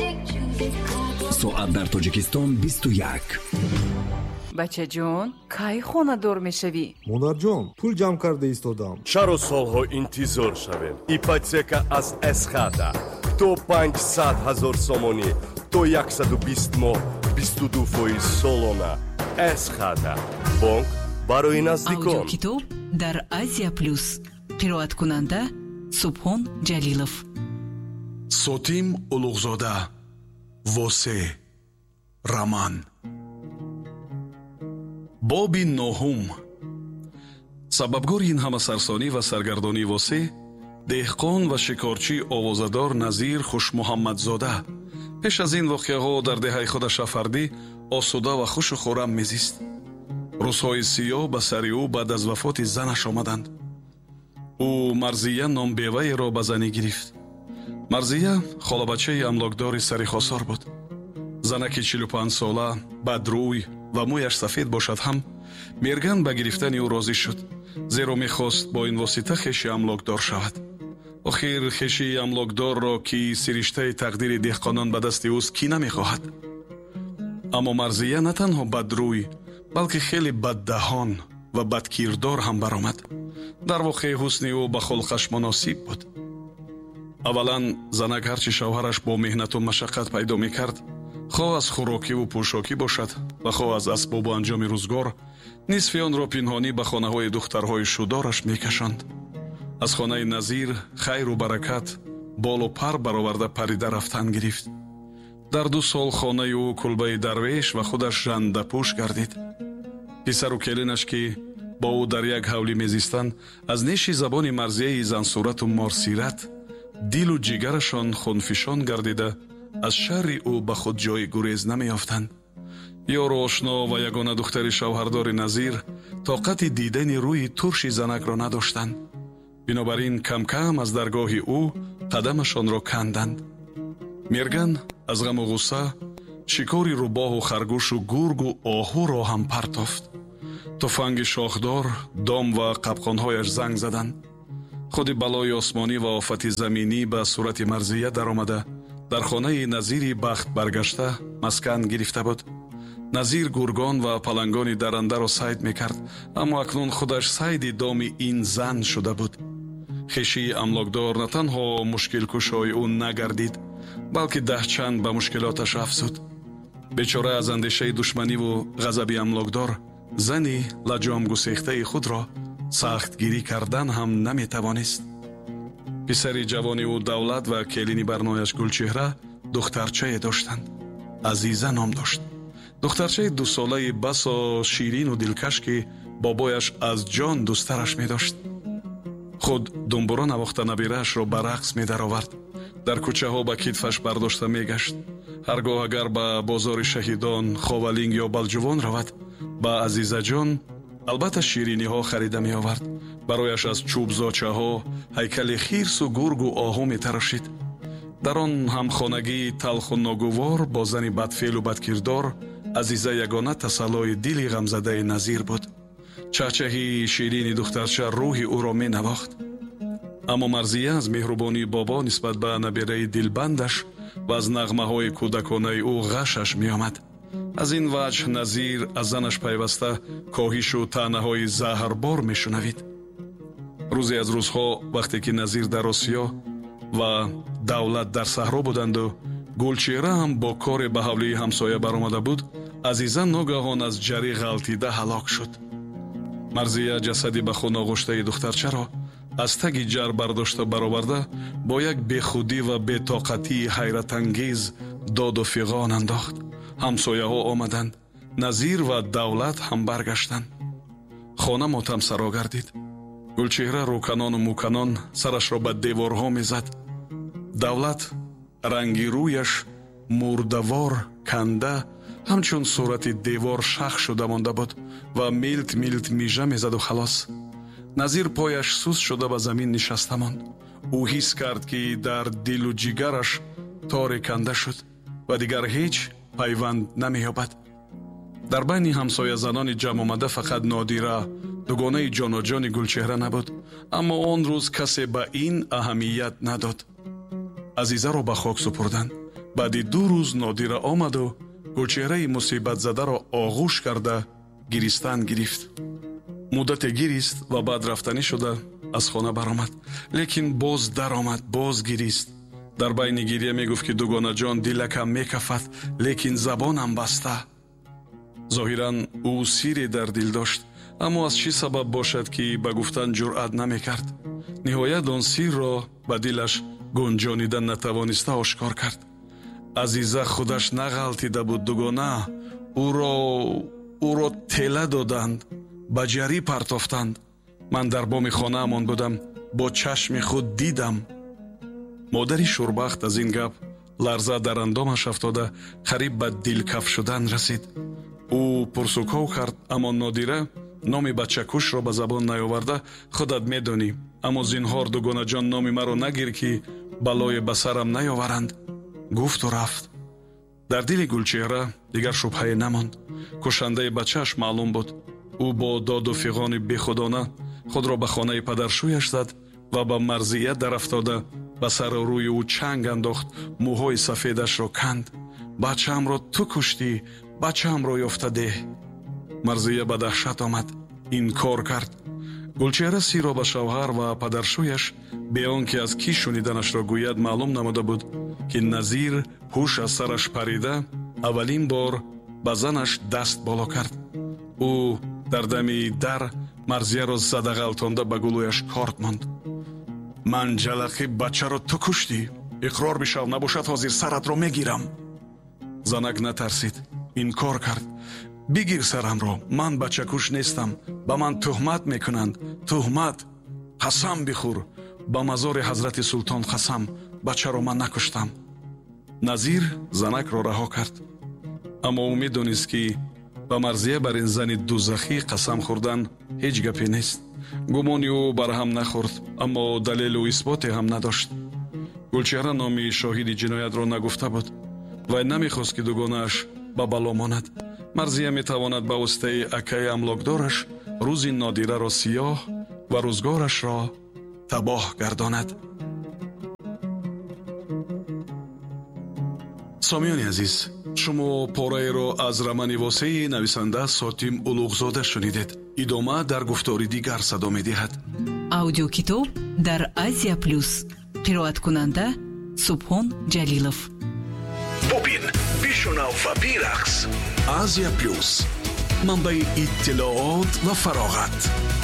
соат дар тоҷикистон 21. бачаҷон кай хонадор мешавӣ? модарҷон, пул ҷамъ карда истодам. чаро солҳо интизор шавем? ипотека аз эсхата то 500,000 сомонӣ то 120 моҳ 22% солона. эсхата бонк барои наздикон. аудиокитоб дар Азия Плюс. қироаткунанда Субҳон Ҷалилов. Сотим Улуғзода. восе роман. боби 9. сабабгори ин ҳама сарсонӣ ва саргардонии восе деҳқон ва шикорчӣ овозадор Назир Хушмуҳаммадзода пеш аз ин воқеаҳо дар деҳаи худаш афардӣ осуда ва хушу хӯрам мезист. рӯзҳои сиёҳ ба сари ӯ баъд аз вафоти занаш омаданд. ӯ Марзия номбеваеро ба занӣ гирифт. Марзия холабачаи амлокдори сари хосор буд. занаки 45 сола, бадрӯй ва мӯяш сафед бошад ҳам мерган ба гирифтани ӯ розӣ шуд, зеро мехост бо ин восита хеши амлокдор шавад. охир хешии амлокдорро ки сириштаи тақдири деҳқонон ба дасти ӯст кӣ намехоҳад? аммо Марзия на танҳо бадрӯй, балки хеле баддаҳон ва бадкирдор ҳам баромад. дар воқеъ ҳусни ӯ ба холқаш муносиб буд. аввалан занак ҳарчи шавҳараш бо меҳнату машаққат пайдо мекард, хоҳ аз хӯрокиву пӯшокӣ бошад ва хоҳ аз асбобу анҷоми рӯзгор, нисфи онро пинҳонӣ ба хонаҳои духтарҳои шудораш мекашонд. аз хонаи Назир хайру баракат болу пар бароварда парида рафтан гирифт. дар 2 сол хонаи ӯ кулбаи дарвеш ва худаш жандапӯш гардид. писару келинаш ки бо ӯ дар як ҳавлӣ мезистанд, аз неши забони Марзияи зансурату морсират дилу ҷигарашон хунфишон гардида, аз шарри ӯ ба худ ҷои гурез намеёфтанд. ёру ошно ва ягона духтари шавҳардори Назир тоқати дидани рӯи турши занакро надоштанд. бинобар ин камкам аз даргоҳи ӯ қадамашонро канданд. мерган аз ғаму ғусса шикори рӯбоҳу харгӯшу гургу оҳуро ҳам партофт. туфанги шохдор, дом ва қапқонҳояш занг заданд. худи балои осмонӣ ва офати заминӣ ба сурати Марзия даромада дар хонаи Назири бахт баргашта маскан гирифта буд. Назир гургон ва палангони дарандаро сайд мекард, аммо акнун худаш сайди доми ин зан шуда буд. хешии амлокдор на танҳо мушкилкушои ӯ нагардид, балки даҳчанд ба мушкилоташ афзуд. бечора аз андешаи душманиву ғазаби амлокдор зани лаҷом гусехтаи худро сахтгирӣ кардан ҳам наметавонист. писари ҷавони ӯ Давлат ва келини барнояш Гулчеҳра духтарчае доштанд. Азиза ном дошт. духтарчаи 2 солаи басо ширину дилкаш ки бобояш аз ҷон дӯстараш медошт. худ думбуро навохта набираашро ба рақс медаровард. дар кӯчаҳо ба китфаш бардошта мегашт. ҳаргоҳ агар ба бозори шаҳидон, ховалинг ё балҷувон равад, ба Азизаҷон албатта шириниҳо харида меовард. барояш аз чӯбзочаҳо ҳайкали хирсу гургу оҳу метарошид. дар он ҳамхонагии талху ногувор бо зани бадфеълу бадкирдор Азиза ягона тасаллои дили ғамзадаи Назир буд. чаҳчаҳии ширини духтарча рӯҳи ӯро менавохт. аммо Марзия аз меҳрубонии бобо нисбат ба набираи дилбандаш ва аз нағмаҳои кӯдаконаи ӯ ғашаш меомад. аз ин ваҷҳ Назир аз занаш пайваста коҳишу таънаҳои заҳрбор мешунавид. рӯзе аз рӯзҳо вақте ки Назир дар Осиё ва Давлат дар саҳро буданду Гулчеҳра ҳам бо коре ба ҳавлии ҳамсоя баромада буд, Азиза ногаҳон аз ҷарӣ ғалтида ҳалок шуд. Марзия ҷасади ба хун оғӯштаи духтарчаро аз таги ҷар бардошта бароварда бо як бехудӣ ва бетоқатии ҳайратангез доду фиғон андохт. ҳамсояҳо омаданд. Назир ва Давлат ҳам баргаштанд. хона мотамсаро гардид. Гулчеҳра рӯканону муканон сарашро ба деворҳо мезад. Давлат ранги рӯяш мурдавор канда ҳамчун сурати девор шах шуда монда буд ва милт мижа мезаду халос. Назир пояш сус шуда ба замин нишаста монд. ӯ ҳис кард ки дар дилу ҷигараш торе канда шуд ва дигар ҳеҷ пайванд намеёбад. дар байни ҳамсоязанони ҷамъомада фақат Нодира дугонаи ҷоноҷони Гулчеҳра набуд, аммо он рӯз касе ба ин аҳамият надод. Азизаро ба хок супурданд. баъди 2 рӯз нодира омаду гулчеҳраи мусибатзадаро оғӯш карда гиристан гирифт. муддате гирист ва баъд рафтанӣ шуда аз хона баромад, лекин боз даромад, боз гирист. дар байни гирия мегуфт ки дугонаҷон дилакам мекафад, лекин забонам баста. зоҳиран ӯ сире дар дил дошт, аммо аз чӣ сабаб бошад ки ба гуфтан ҷуръат намекард. ниҳоят он сирро ба дилаш гунҷонида натавониста ошкор кард. азиза худаш нағалтида буд дугона ӯро тела доданд, ба ҷарӣ партофтанд. ман дар боми хонаамон будам, бо чашми худ дидам. модари шурбахт аз ин гап ларза дар андомаш афтода қариб ба дилкаф шудан расид. ӯ пурсуков кард, аммо нодира номи бачакушро ба забон наёварда, худат медонӣ, аммо зинҳор дугонаҷон номи маро нагир ки балое ба сарам наёваранд. гуфту рафт. дар дили гулчеҳра дигар шубҳае намонд. кушандаи бачааш маълум буд. ӯ бо доду фиғони бехудона худро ба хонаи падаршӯяш зад ва ба Марзия дарафтода ба сару рӯи ӯ чанг андохт, мӯҳои сафедашро канд. бачаамро ту куштӣ, бачаамро ёфта деҳ. Марзия ба даҳшат омад, инкор кард. гулчеҳра сирро ба шавҳар ва падаршӯяш бе он ки аз кӣ шуниданашро гӯяд маълум намуда буд ки Назир ҳуш аз сараш парида аввалин бор ба занаш даст боло кард. ӯ дар дами дар Марзияро задағалтонда ба гулӯяш корд монд. ман ҷалақи бачаро ту куштӣ, иқрор бишав, набошад ҳозир саратро мегирам. занак натарсид, инкор кард. бигир сарамро, ман бачакуш нестам, ба ман туҳмат мекунанд, туҳмат. қасам бихӯр, ба мазори ҳазрати султон қасам, бачаро ман накуштам. Назир занакро раҳо кард, аммо ӯ медонист ки ба Марзия бар ин зани дузахӣ қасам хӯрдан ҳеҷ гапе нест. гумони ӯ барҳам нахӯрд, аммо далелу исботе ҳам надошт. гулчеҳра номи шоҳиди ҷиноятро нагуфта буд. вай намехост ки дугонааш ба бало монад. Марзия метавонад ба воситаи акаи амлокдораш рӯзи нодираро сиёҳ ва рӯзгорашро табоҳ гардонад. сомиёни азиз, шумо пораеро аз романи восеи нависанда Сотим Улуғзода шунидед. идома дар гуфтори дигар садо медиҳад. аудиокитоб дар Азия Плюс. қироаткунанда Субҳон Ҷалилов. бубин, бишунав ва бирақс. Азия Плюс, манбаи иттилоот ва фароғат.